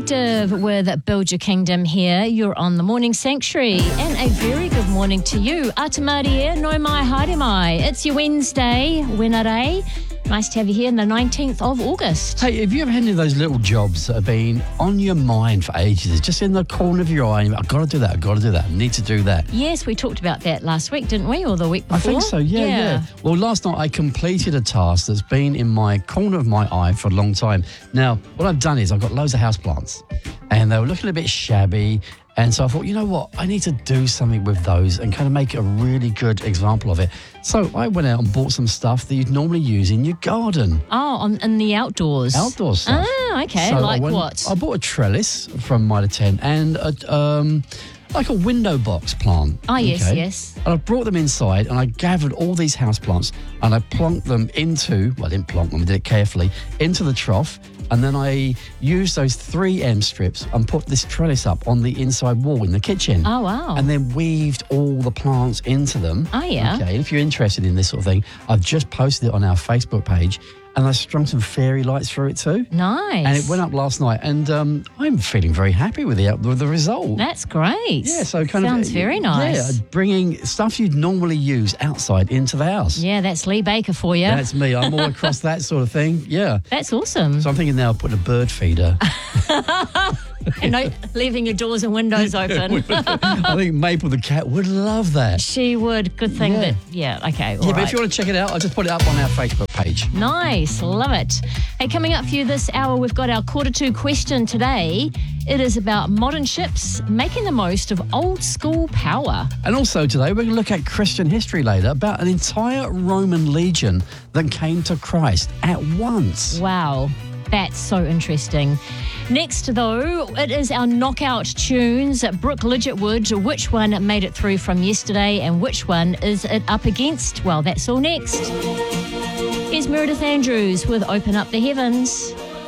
Collective with Build Your Kingdom here. You're on the Morning Sanctuary. And a very good morning to you. Atamarie, no mai haere mai. It's your Wednesday, Wenare. Nice to have you here on the 19th of August. Hey, have you ever had any of those little jobs that have been on your mind for ages? It's just in the corner of your eye. I've got to do that. I need to do that. Yes, we talked about that last week, didn't we? Or the week before? I think so, yeah. Well, last night I completed a task that's been in my corner of my eye for a long time. Now, what I've done is I've got loads of houseplants and they were looking a bit shabby. And so I thought, you know what, I need to do something with those and kind of make a really good example of it. So I went out and bought some stuff that you'd normally use in your garden. Oh, in the outdoors. Outdoor stuff. Ah, okay. So like what? I bought a trellis from Mitre 10 and like a window box plant. Oh, yes. And I brought them inside and I gathered all these houseplants and I plonked them into, well, I didn't plonk them, I did it carefully, into the trough. And then I used those 3M strips and put this trellis up on the inside wall in the kitchen. Oh, wow. And then weaved all the plants into them. Oh, yeah. Okay, and if you're interested in this sort of thing, I've just posted it on our Facebook page. And I strung some fairy lights through it too. Nice. And it went up last night. And I'm feeling very happy with the result. That's great. Yeah, so Sounds very nice. Yeah, bringing stuff you'd normally use outside into the house. Yeah, that's Lee Baker for you. That's me. I'm all across that sort of thing. Yeah. That's awesome. So I'm thinking now of putting a bird feeder. And no, leaving your doors and windows open. I think Maple the cat would love that. She would. Good thing that, okay. All But right. if you want to check it out, I'll just put it up on our Facebook page. Nice. Love it. Hey, coming up for you this hour, we've got our 2:45 question today. It is about modern ships making the most of old school power. And also today, we're going to look at Christian history later about an entire Roman legion that came to Christ at once. Wow. That's so interesting. Next, though, it is our knockout tunes. Brooke Lidgetwood, which one made it through from yesterday and which one is it up against? Well, that's all next. Here's Meredith Andrews with Open Up the Heavens.